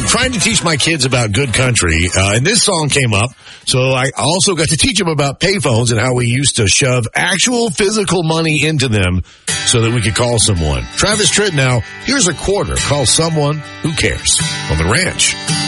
trying to teach my kids about good country, and this song came up. So I also got to teach them about payphones and how we used to shove actual physical money into them so that we could call someone. Travis Tritt now, here's a quarter. Call someone who cares on The Ranch.